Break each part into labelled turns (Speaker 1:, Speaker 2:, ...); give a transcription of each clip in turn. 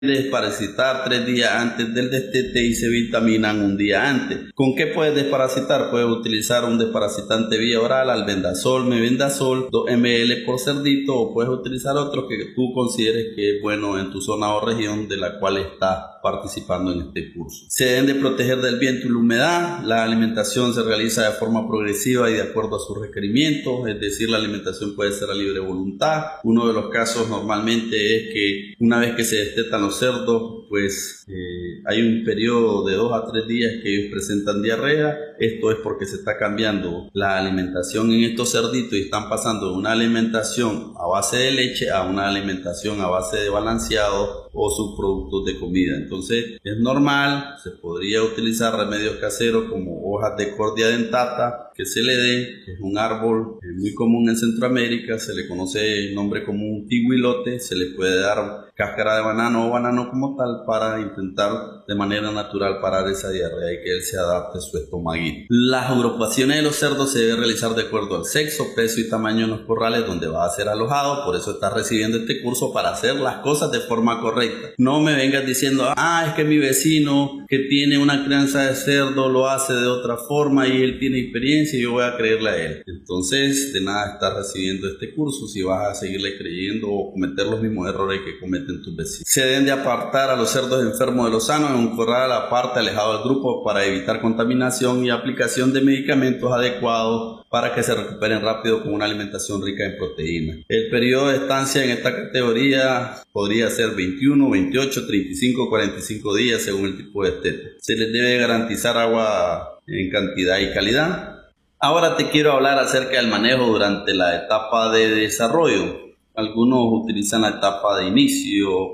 Speaker 1: desparasitar 3 días antes del destete y se vitaminan un día antes. ¿Con qué puedes desparasitar? Puedes utilizar un desparasitante vía oral, albendazol, mebendazol, 2 ml por cerdito, o puedes utilizar otro que tú consideres que es bueno en tu zona o región de la cual estás participando en este curso. Se deben de proteger del viento y la humedad. La alimentación se realiza de forma progresiva y de acuerdo a sus requerimientos, es decir, la alimentación puede ser a libre voluntad. Uno de los casos normalmente es que una vez que se destetan los cerdos, pues hay un periodo de 2 a 3 días que ellos presentan diarrea. Esto es porque se está cambiando la alimentación en estos cerditos y están pasando de una alimentación a base de leche a una alimentación a base de balanceado o subproductos de comida. Entonces es normal, se podría utilizar remedios caseros como hojas de Cordia dentata que se le den, que es un árbol muy común en Centroamérica, se le conoce el nombre común tiguilote, se le puede dar cáscara de banano o banano como tal para intentar de manera natural parar esa diarrea y que él se adapte a su estomaguito. Las agrupaciones de los cerdos se deben realizar de acuerdo al sexo, peso y tamaño en los corrales donde va a ser alojado. Por eso estás recibiendo este curso, para hacer las cosas de forma correcta. No me vengas diciendo, es que mi vecino que tiene una crianza de cerdo lo hace de otra forma y él tiene experiencia y yo voy a creerle a él. Entonces de nada estás recibiendo este curso si vas a seguirle creyendo o cometer los mismos errores que cometen tus vecinos. Se deben de apartar a los cerdos enfermos de los sanos en un corral aparte, alejado del grupo, para evitar contaminación y aplicación de medicamentos adecuados para que se recuperen rápido con una alimentación rica en proteínas. El periodo de estancia en esta categoría podría ser 21, 28, 35, 45 días según el tipo de destete. Se les debe garantizar agua en cantidad y calidad. Ahora te quiero hablar acerca del manejo durante la etapa de desarrollo. Algunos utilizan la etapa de inicio,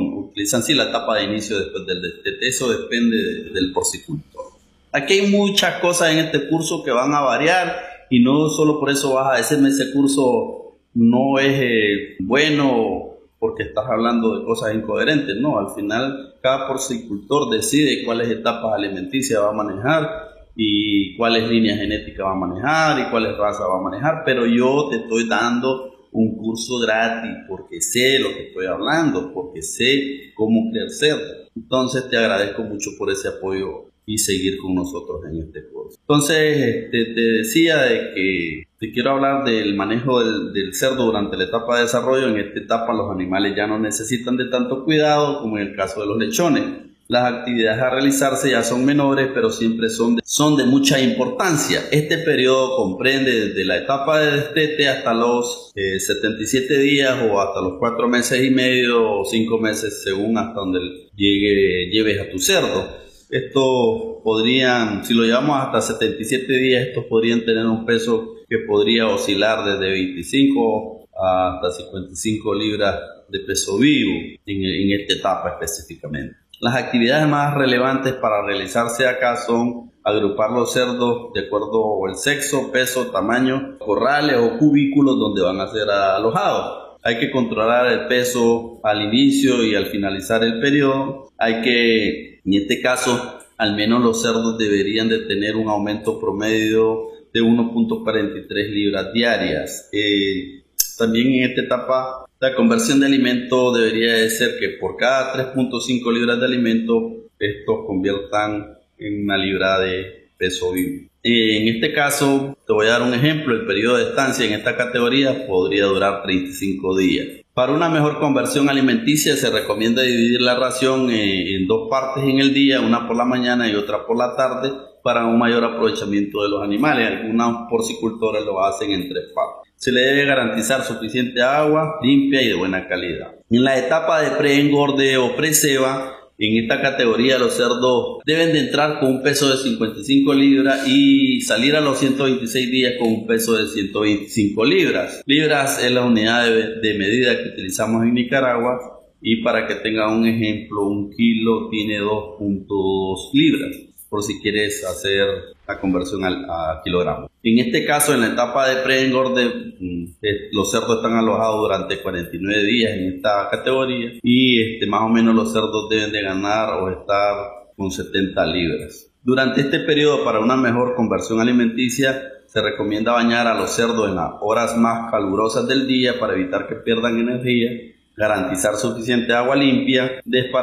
Speaker 1: la etapa de inicio después del destete. Eso depende del porcicultor. Aquí hay muchas cosas en este curso que van a variar y no solo por eso vas a decirme ese curso no es bueno porque estás hablando de cosas incoherentes. No, al final cada porcicultor decide cuáles etapas alimenticias va a manejar y cuáles líneas genéticas va a manejar y cuáles razas va a manejar, pero yo te estoy dando un curso gratis porque sé lo que estoy hablando, porque sé cómo criar cerdo. Entonces te agradezco mucho por ese apoyo y seguir con nosotros en este curso. Entonces te decía de que te quiero hablar del manejo del cerdo durante la etapa de desarrollo. En esta etapa los animales ya no necesitan de tanto cuidado como en el caso de los lechones. Las actividades a realizarse ya son menores, pero siempre son de mucha importancia. Este periodo comprende desde la etapa de destete hasta los 77 días o hasta los 4 meses y medio o 5 meses según hasta donde lleves a tu cerdo. Estos podrían, si lo llevamos hasta 77 días, estos podrían tener un peso que podría oscilar desde 25 hasta 55 libras de peso vivo en esta etapa específicamente. Las actividades más relevantes para realizarse acá son agrupar los cerdos de acuerdo al sexo, peso, tamaño, corrales o cubículos donde van a ser alojados. Hay que controlar el peso al inicio y al finalizar el periodo. En este caso, al menos los cerdos deberían de tener un aumento promedio de 1.43 libras diarias. También en esta etapa, la conversión de alimento debería de ser que por cada 3.5 libras de alimento, estos conviertan en 1 libra de peso vivo. En este caso, te voy a dar un ejemplo. El periodo de estancia en esta categoría podría durar 35 días. Para una mejor conversión alimenticia se recomienda dividir la ración en 2 partes en el día, una por la mañana y otra por la tarde, para un mayor aprovechamiento de los animales. Algunos porcicultores lo hacen en 3 partes. Se le debe garantizar suficiente agua limpia y de buena calidad. En la etapa de preengorde o preceba, en esta categoría los cerdos deben de entrar con un peso de 55 libras y salir a los 126 días con un peso de 125 libras. Libras es la unidad de medida que utilizamos en Nicaragua y para que tengan un ejemplo, 1 kilo tiene 2.2 libras. Por si quieres hacer la conversión a kilogramos. En este caso, en la etapa de preengorde, los cerdos están alojados durante 49 días en esta categoría y más o menos los cerdos deben de ganar o estar con 70 libras. Durante este periodo, para una mejor conversión alimenticia, se recomienda bañar a los cerdos en las horas más calurosas del día para evitar que pierdan energía. garantizar suficiente agua limpia,